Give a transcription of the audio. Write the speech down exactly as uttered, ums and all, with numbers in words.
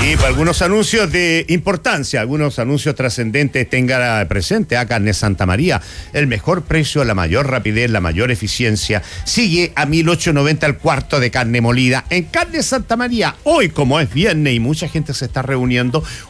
Sí, pues algunos anuncios de importancia, algunos anuncios trascendentes. Tenga presente a Carne Santa María, el mejor precio, la mayor rapidez, la mayor eficiencia. Sigue a mil ochocientos noventa el cuarto de carne molida en Carne Santa María. Hoy, como es viernes y mucha gente se está reuniendo,